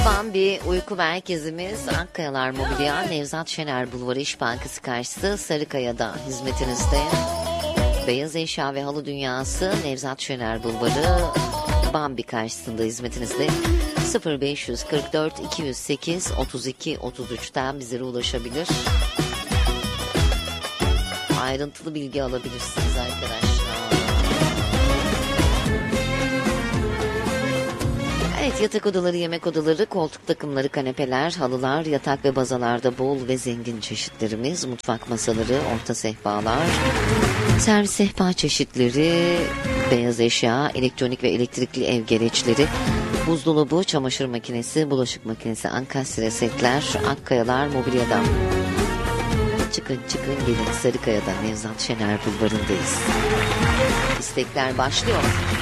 Bambi uyku merkezimiz Akkayalar Mobilya, Nevzat Şener Bulvarı İş Bankası karşısı Sarıkaya'da hizmetinizde. Beyaz eşya ve halı dünyası Nevzat Şener Bulvarı Bambi karşısında hizmetinizde. 0544 208 32 33'ten bizlere ulaşabilir. Ayrıntılı bilgi alabilirsiniz arkadaşlar. Evet, yatak odaları, yemek odaları, koltuk takımları, kanepeler, halılar, yatak ve bazalarda bol ve zengin çeşitlerimiz, mutfak masaları, orta sehpalar, servis sehpa çeşitleri, beyaz eşya, elektronik ve elektrikli ev gereçleri, buzdolabı, çamaşır makinesi, bulaşık makinesi, ankastre setler, Akkayalar Mobilya'dan. Çıkın gelin, Sarıkaya'da Nevzat Şener Bulvarı'ndayız. İstekler başlıyor.